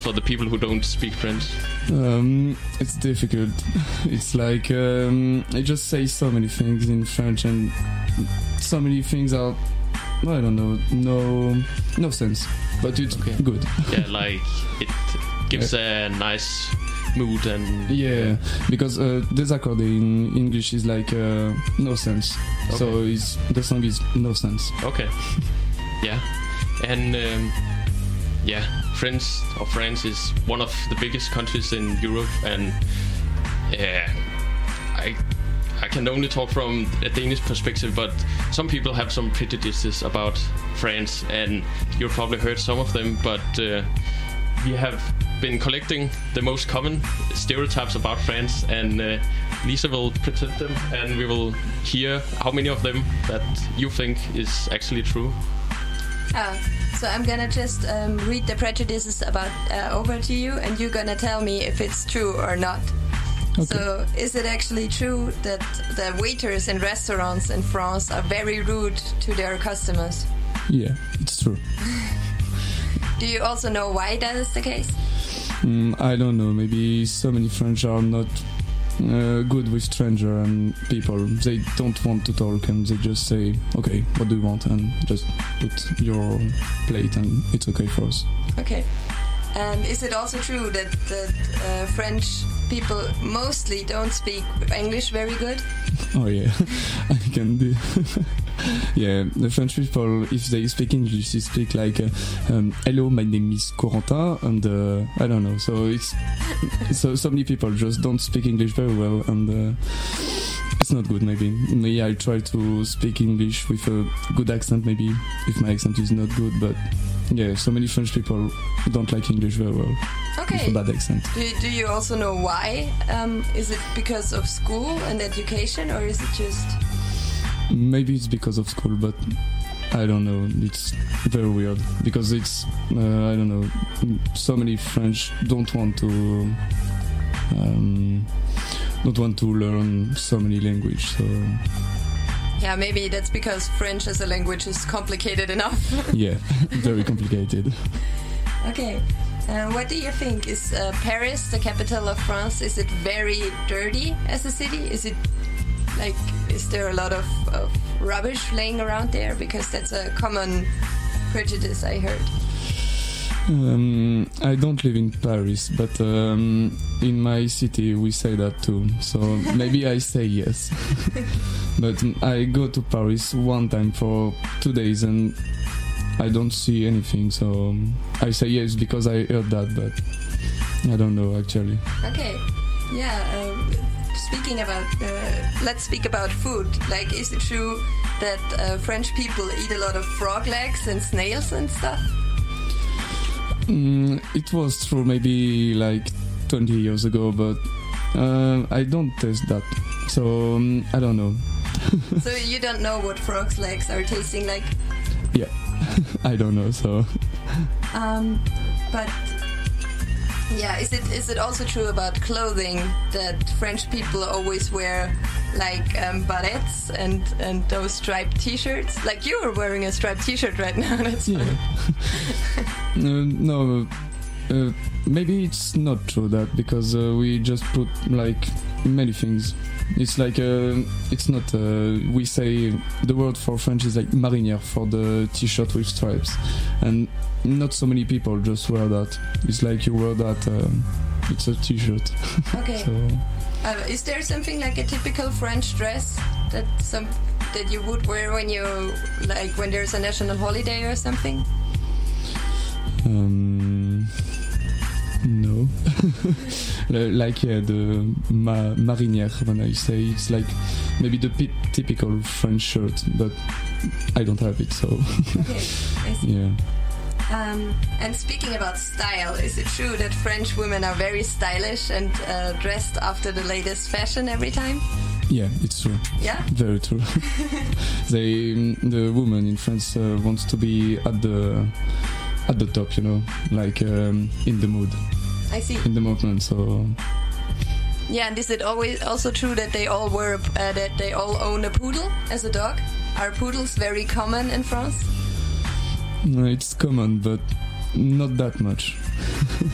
for the people who don't speak French? It's difficult. It's like I just say so many things in French, and so many things are, I don't know, no sense. But it's good. Yeah, like it gives a nice mood and yeah, because désaccorder in English is like no sense. Okay. So the song is no sense. Okay. Yeah, and France is one of the biggest countries in Europe, and I can only talk from a Danish perspective, but some people have some prejudices about France, and you've probably heard some of them, but we have been collecting the most common stereotypes about France, and Lisa will present them, and we will hear how many of them that you think is actually true. So I'm gonna just read the prejudices about over to you, and you're gonna tell me if it's true or not. Okay. So is it actually true that the waiters in restaurants in France are very rude to their customers? Yeah, it's true. Do you also know why that is the case? I don't know. Maybe so many French are not good with stranger and people. They don't want to talk, and they just say, "Okay, what do you want?" and just put your plate, and it's okay for us. Okay. And is it also true that French people mostly don't speak English very good? Oh yeah, I can do. Yeah, the French people, if they speak English, they speak like, "Hello, my name is Corentin," and I don't know. So so many people just don't speak English very well, and it's not good. Maybe I try to speak English with a good accent. Maybe if my accent is not good, but yeah, so many French people don't like English very well. Okay. With a bad accent. Do you also know why? Is it because of school and education, or is it just? Maybe it's because of school, but I don't know. It's very weird because it's I don't know. So many French don't want to learn so many language. So yeah, maybe that's because French as a language is complicated enough. Yeah, very complicated. Okay. What do you think? Is Paris, the capital of France, is it very dirty as a city? Is it like, is there a lot of rubbish laying around there? Because that's a common prejudice I heard. I don't live in Paris, but in my city we say that too. So maybe I say yes. But I go to Paris one time for 2 days and I don't see anything. So I say yes because I heard that, but I don't know actually. Okay, yeah. Speaking about, let's speak about food. Like, is it true that French people eat a lot of frog legs and snails and stuff? It was true maybe like 20 years ago, but I don't taste that, so I don't know. So you don't know what frog's legs are tasting like? Yeah, I don't know, so... But... yeah, is it also true about clothing that French people always wear like barrettes and those striped t-shirts? Like you are wearing a striped t-shirt right now. That's yeah. No, maybe it's not true that because we just put like many things. It's like it's not. We say the word for French is like marinière for the t-shirt with stripes, and not so many people just wear that. It's like you wear that. It's a t-shirt. Okay. So, is there something like a typical French dress that you would wear when when there's a national holiday or something? No. Like yeah, the marinière, when I say it's like maybe the typical French shirt, but I don't have it, so okay, I see. Yeah. And speaking about style, is it true that French women are very stylish and dressed after the latest fashion every time? Yeah, it's true. Yeah? Very true. The woman in France wants to be at the top, you know, like in the mood. I see. In the movement, so... Yeah, and is it always also true that they all own a poodle as a dog? Are poodles very common in France? No, it's common, but not that much.